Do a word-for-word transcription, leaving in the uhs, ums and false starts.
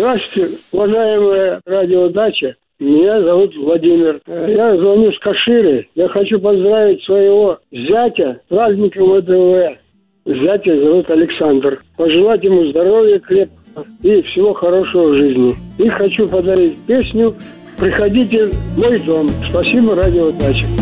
Здравствуйте, уважаемая радиодача. Меня зовут Владимир. Я звоню с Каширы. Я хочу поздравить своего зятя с праздником ВДВ. Зятя зовут Александр. Пожелать ему здоровья крепкого и всего хорошего в жизни. И хочу подарить песню «Приходите в мой дом». Спасибо, радиодача.